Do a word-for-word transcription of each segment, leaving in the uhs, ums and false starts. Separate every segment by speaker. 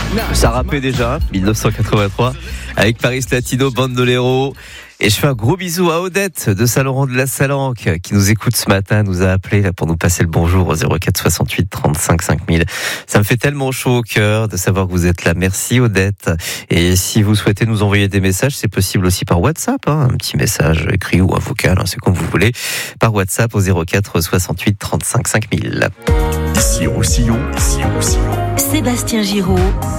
Speaker 1: Ça rappait déjà, dix-neuf cent quatre-vingt-trois, avec Paris Latino, Bandolero. Et je fais un gros bisou à Odette de Saint-Laurent de la Salanque qui nous écoute ce matin, nous a appelé là pour nous passer le bonjour au zéro quatre soixante-huit trente-cinq cinq mille. Ça me fait tellement chaud au cœur de savoir que vous êtes là. Merci Odette. Et si vous souhaitez nous envoyer des messages, c'est possible aussi par WhatsApp, hein, un petit message écrit ou un vocal, hein, c'est comme vous voulez, par WhatsApp au zéro quatre soixante-huit trente-cinq cinq mille.
Speaker 2: Ici Roussillon, ici Roussillon.
Speaker 3: Sébastien Giraud.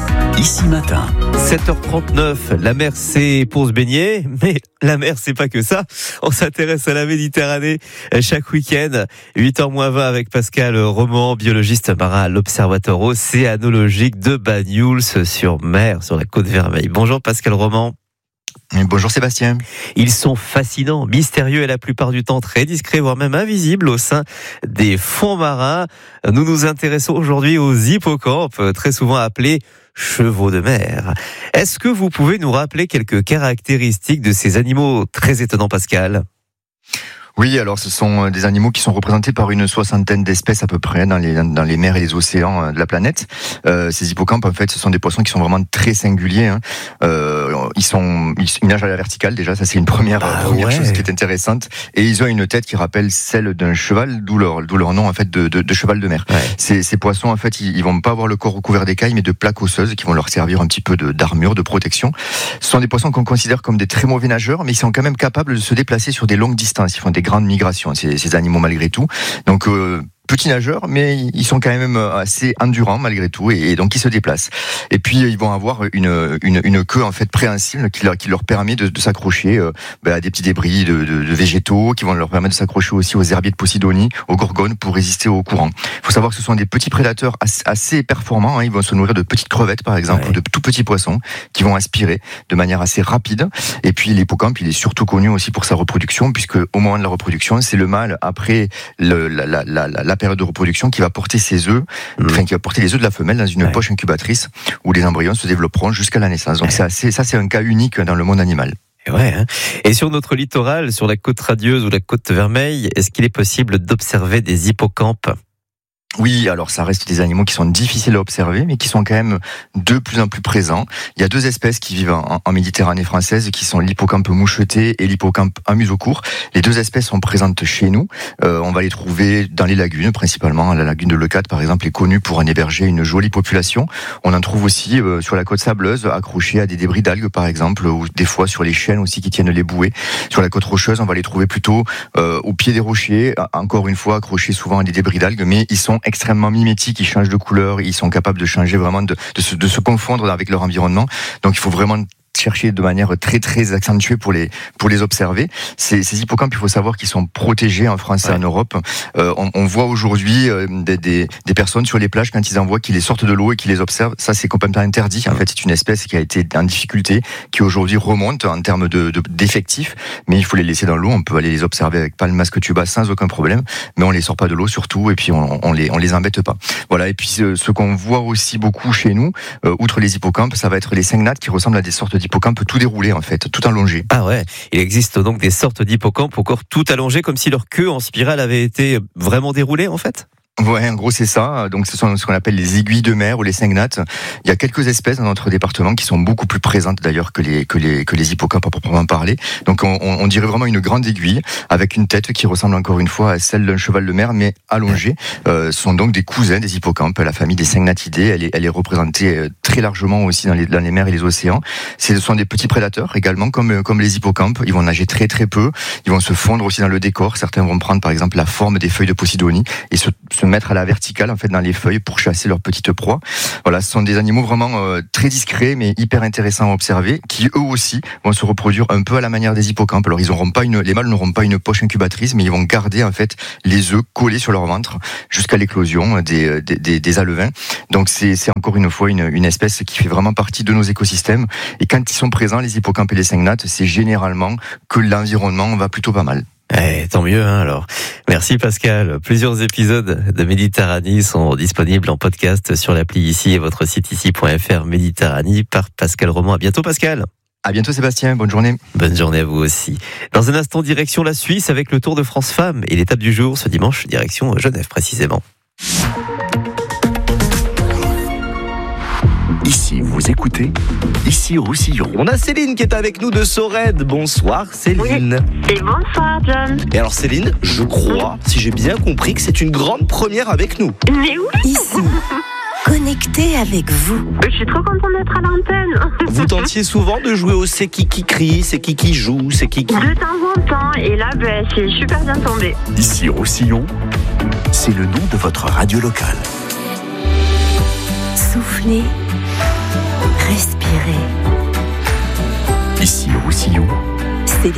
Speaker 2: Ici matin.
Speaker 1: sept heures trente-neuf, la mer c'est pour se baigner, mais la mer c'est pas que ça. On s'intéresse à la Méditerranée chaque week-end. huit heures moins vingt avec Pascal Roman, biologiste marin à l'Observatoire océanologique de Banyuls-sur-Mer, sur la côte Vermeille. Bonjour Pascal Roman.
Speaker 4: Bonjour Sébastien.
Speaker 1: Ils sont fascinants, mystérieux et la plupart du temps très discrets, voire même invisibles au sein des fonds marins. Nous nous intéressons aujourd'hui aux hippocampes, très souvent appelés chevaux de mer. Est-ce que vous pouvez nous rappeler quelques caractéristiques de ces animaux très étonnants, Pascal ?
Speaker 4: Oui, alors ce sont des animaux qui sont représentés par une soixantaine d'espèces à peu près dans les, dans les mers et les océans de la planète. Euh, ces hippocampes, en fait, ce sont des poissons qui sont vraiment très singuliers. Hein. Euh, ils sont, ils nagent à la verticale déjà, ça c'est une première,
Speaker 1: ah,
Speaker 4: première
Speaker 1: ouais.
Speaker 4: chose qui est intéressante. Et ils ont une tête qui rappelle celle d'un cheval, d'où leur, d'où leur nom en fait de, de, de cheval de mer. Ouais. Ces, ces poissons, en fait, ils, ils vont pas avoir le corps recouvert d'écailles, mais de plaques osseuses qui vont leur servir un petit peu de, d'armure, de protection. Ce sont des poissons qu'on considère comme des très mauvais nageurs, mais ils sont quand même capables de se déplacer sur des longues distances. Ils font des grandes migrations, ces, ces animaux malgré tout. Donc euh, petits nageurs, mais ils sont quand même assez endurants malgré tout, et, et donc ils se déplacent. Et puis ils vont avoir une une, une queue en fait préhensile qui leur qui leur permet de, de s'accrocher euh, bah, à des petits débris de, de, de végétaux, qui vont leur permettre de s'accrocher aussi aux herbiers de Posidonie, aux gorgones, pour résister au courant. Il faut savoir que ce sont des petits prédateurs assez, assez performants. Hein. Ils vont se nourrir de petites crevettes par exemple, ouais. ou de tout petits poissons qui vont aspirer de manière assez rapide. Et puis l'hippocampe, il est surtout connu aussi pour sa reproduction, puisque au moment de la reproduction, c'est le mâle après le, la, la, la, la période de reproduction qui va porter ses œufs, mmh. enfin qui va porter les œufs de la femelle dans une ouais. poche incubatrice où les embryons se développeront jusqu'à la naissance. Donc ouais. c'est assez, ça c'est un cas unique dans le monde animal.
Speaker 1: Et, ouais, hein. Et sur notre littoral, sur la côte radieuse ou la côte Vermeille, est-ce qu'il est possible d'observer des hippocampes ?
Speaker 4: Oui, alors ça reste des animaux qui sont difficiles à observer, mais qui sont quand même de plus en plus présents. Il y a deux espèces qui vivent en, en Méditerranée française, qui sont l'hippocampe moucheté et l'hippocampe à museau court. Les deux espèces sont présentes chez nous. Euh, on va les trouver dans les lagunes, principalement. La lagune de Leucate, par exemple, est connue pour en héberger une jolie population. On en trouve aussi euh, sur la côte sableuse, accrochés à des débris d'algues, par exemple, ou des fois sur les chênes aussi qui tiennent les bouées. Sur la côte rocheuse, on va les trouver plutôt euh, au pied des rochers, encore une fois accrochés souvent à des débris d'algues, mais ils sont extrêmement mimétiques, ils changent de couleur, ils sont capables de changer vraiment, de, de, se, de se confondre avec leur environnement. Donc il faut vraiment chercher de manière très très accentuée pour les pour les observer. Ces, ces hippocampes, il faut savoir qu'ils sont protégés en France ouais. et en Europe. Euh, on, on voit aujourd'hui euh, des, des, des personnes sur les plages quand ils en voient, qui les sortent de l'eau et qui les observent. Ça, c'est complètement interdit. En fait, c'est une espèce qui a été en difficulté, qui aujourd'hui remonte en termes de, de d'effectifs, mais il faut les laisser dans l'eau. On peut aller les observer avec pas le masque tuba sans aucun problème, mais on les sort pas de l'eau surtout, et puis on, on les on les embête pas. Voilà. Et puis ce, ce qu'on voit aussi beaucoup chez nous, euh, outre les hippocampes, ça va être les cygnates, qui ressemblent à des sortes d'hippocampes tout déroulés en fait, tout allongés.
Speaker 1: Ah ouais, il existe donc des sortes d'hippocampes encore tout allongés, comme si leur queue en spirale avait été vraiment déroulée en fait ?
Speaker 4: Ouais, en gros c'est ça. Donc ce sont ce qu'on appelle les aiguilles de mer ou les cygnates. Il y a quelques espèces dans notre département qui sont beaucoup plus présentes d'ailleurs que les que les que les hippocampes à proprement parler. Donc on, on dirait vraiment une grande aiguille avec une tête qui ressemble encore une fois à celle d'un cheval de mer mais allongée. Euh, ce sont donc des cousins des hippocampes, la famille des cygnatidés. Elle est elle est représentée très largement aussi dans les dans les mers et les océans. Ce sont des petits prédateurs également comme comme les hippocampes. Ils vont nager très très peu. Ils vont se fondre aussi dans le décor. Certains vont prendre par exemple la forme des feuilles de Posidonie et se se mettre à la verticale en fait dans les feuilles pour chasser leurs petites proies. Voilà, ce sont des animaux vraiment euh, très discrets mais hyper intéressants à observer, qui eux aussi vont se reproduire un peu à la manière des hippocampes. Alors ils auront pas une, les mâles n'auront pas une poche incubatrice, mais ils vont garder en fait les œufs collés sur leur ventre jusqu'à l'éclosion des des, des, des alevins. Donc c'est c'est encore une fois une, une espèce qui fait vraiment partie de nos écosystèmes. Et quand ils sont présents, les hippocampes et les cygnates, c'est généralement que l'environnement va plutôt pas mal.
Speaker 1: Eh, tant mieux, hein, alors. Merci Pascal. Plusieurs épisodes de Méditerranée sont disponibles en podcast sur l'appli ici et votre site ici point f r. Méditerranée par Pascal Roman. À bientôt Pascal.
Speaker 4: À bientôt Sébastien, bonne journée.
Speaker 1: Bonne journée à vous aussi. Dans un instant, direction la Suisse avec le Tour de France Femmes et l'étape du jour ce dimanche, direction Genève précisément.
Speaker 2: Ici, vous écoutez, ici Roussillon.
Speaker 3: On a Céline qui est avec nous de Sorède. Bonsoir Céline.
Speaker 5: Oui. Et bonsoir John.
Speaker 3: Et alors Céline, je crois, si j'ai bien compris, que c'est une grande première avec nous.
Speaker 5: Mais oui.
Speaker 6: Ici, connecté avec vous.
Speaker 5: Je suis trop contente d'être à l'antenne.
Speaker 3: Vous tentiez souvent de jouer au c'est qui qui crie, c'est qui qui joue, c'est qui qui...
Speaker 5: De temps en temps, et là, ben, c'est super bien tombé.
Speaker 2: Ici Roussillon, c'est le nom de votre radio locale.
Speaker 6: Soufflez, respirez.
Speaker 2: Ici Roussillon,
Speaker 6: C'est